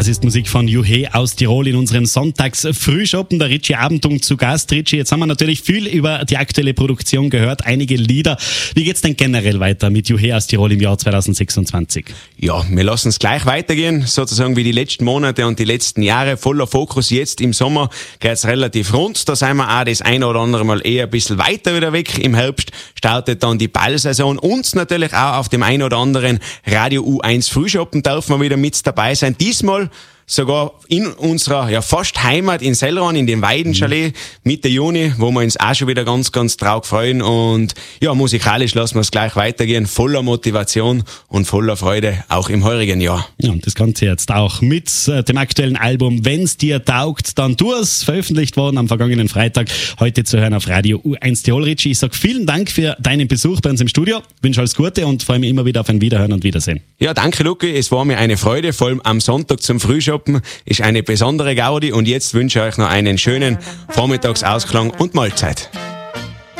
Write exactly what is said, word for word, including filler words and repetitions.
Das ist Musik von Juhe aus Tirol in unserem Sonntagsfrühschoppen. Der Richie Abendung zu Gast. Richie, jetzt haben wir natürlich viel über die aktuelle Produktion gehört, einige Lieder. Wie geht's denn generell weiter mit Juhe aus Tirol im Jahr zweitausendsechsundzwanzig? Ja, wir lassen es gleich weitergehen, sozusagen wie die letzten Monate und die letzten Jahre. Voller Fokus jetzt im Sommer geht's relativ rund. Da sind wir auch das eine oder andere Mal eher ein bisschen weiter wieder weg. Im Herbst startet dann die Ballsaison. Und natürlich auch auf dem einen oder anderen Radio U eins Frühschoppen dürfen wir wieder mit dabei sein. Diesmal sogar in unserer ja fast Heimat in Sellran, in dem Weidenchalet, Mitte Juni, wo wir uns auch schon wieder ganz, ganz drauf freuen. Und ja, musikalisch lassen wir es gleich weitergehen, voller Motivation und voller Freude, auch im heurigen Jahr. Ja, und das Ganze jetzt auch mit äh, dem aktuellen Album Wenn's dir taugt, dann tu es, veröffentlicht worden am vergangenen Freitag, heute zu hören auf Radio U eins Tirol. Richie, ich sag vielen Dank für deinen Besuch bei uns im Studio, wünsche alles Gute und freue mich immer wieder auf ein Wiederhören und Wiedersehen. Ja, danke Luki, es war mir eine Freude, vor allem am Sonntag zum Frühschoppen. Ist eine besondere Gaudi und jetzt wünsche ich euch noch einen schönen Vormittagsausklang und Mahlzeit.